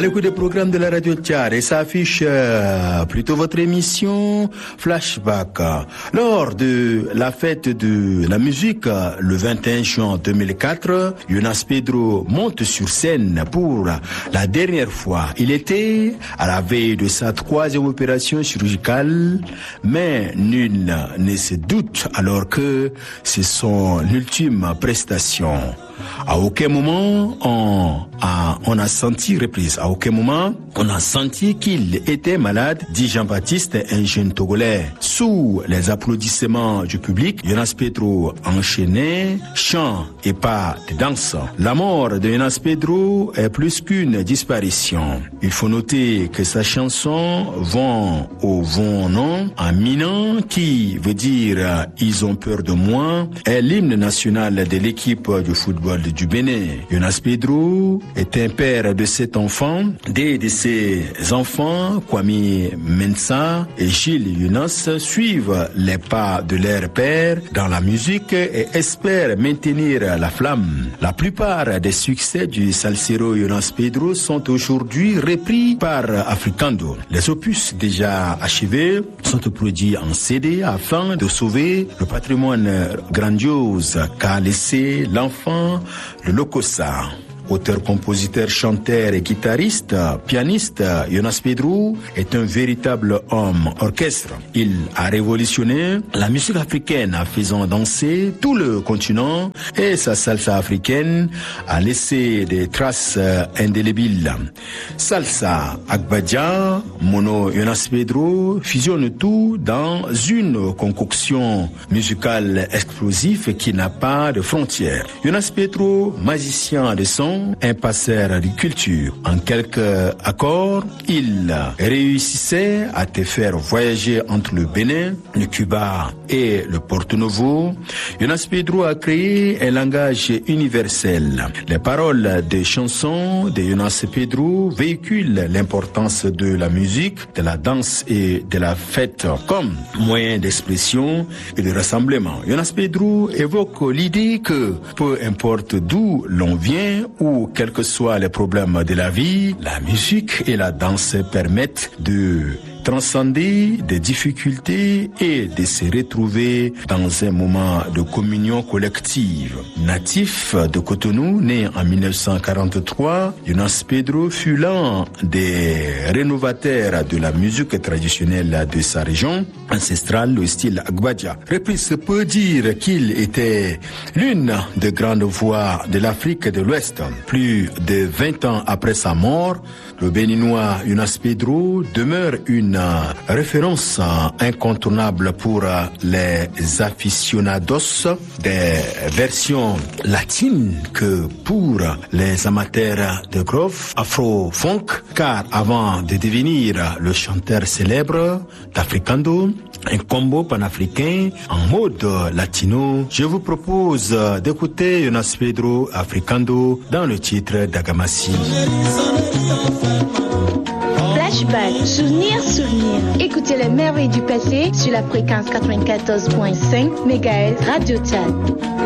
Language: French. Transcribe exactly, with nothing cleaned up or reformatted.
l'écoute des programmes de la radio Tchad et ça affiche euh, plutôt votre émission Flashback. Lors de la fête de la musique le vingt et un juin deux mille quatre, Yonas Pedro monte sur scène pour la dernière fois. Il était à la veille de sa troisième opération chirurgicale, mais nul ne se doute alors que c'est son ultime prestation. À aucun moment on a, on a senti reprise. À aucun moment on a senti qu'il était malade, dit Jean-Baptiste, un jeune Togolais. Sous les applaudissements du public, Yonas Pedro enchaînait chant et pas de danse. La mort de Yonas Pedro est plus qu'une disparition. Il faut noter que sa chanson Vont au vent non en minant, qui veut dire ils ont peur de moi, est l'hymne national de l'équipe du football du Bénin. Yonas Pedro est un père de sept enfants. Deux de ses enfants, Kwame Mensah et Gilles Yonas, suivent les pas de leur père dans la musique et espèrent maintenir la flamme. La plupart des succès du salsero Yonas Pedro sont aujourd'hui repris par Africando. Les opus déjà achevés sont produits en C D afin de sauver le patrimoine grandiose qu'a laissé l'enfant le Lokossa. Auteur, compositeur, chanteur et guitariste, pianiste, Yonas Pedro est un véritable homme orchestre. Il a révolutionné la musique africaine en faisant danser tout le continent et sa salsa africaine a laissé des traces indélébiles. Salsa, Agbaja, Mono, Yonas Pedro fusionnent tout dans une concoction musicale explosive qui n'a pas de frontières. Yonas Pedro, magicien de son, un passeur de culture. En quelques accords, il réussissait à te faire voyager entre le Bénin, le Cuba et le Porto Novo. Yonas Pedro a créé un langage universel. Les paroles des chansons de Yonas Pedro véhiculent l'importance de la musique, de la danse et de la fête comme moyen d'expression et de rassemblement. Yonas Pedro évoque l'idée que peu importe d'où l'on vient ou quels que soient les problèmes de la vie, la musique et la danse permettent de transcender des difficultés et de se retrouver dans un moment de communion collective. Natif de Cotonou, né en mille neuf cent quarante-trois, Yonas Pedro fut l'un des rénovateurs de la musique traditionnelle de sa région ancestrale, le style Agbaja. Reprise peut dire qu'il était l'une des grandes voix de l'Afrique de l'Ouest. Plus de vingt ans après sa mort, le Béninois Yonas Pedro demeure une référence incontournable pour les aficionados des versions latines que pour les amateurs de groove afro-funk, car avant de devenir le chanteur célèbre d'Africando, un combo panafricain en mode latino, je vous propose d'écouter Yonas Pedro Africando dans le titre d'Agamasi. Flashback, souvenir, souvenir. Écoutez les merveilles du passé sur la fréquence quatre-vingt-quatorze virgule cinq mégahertz Radio Tchad.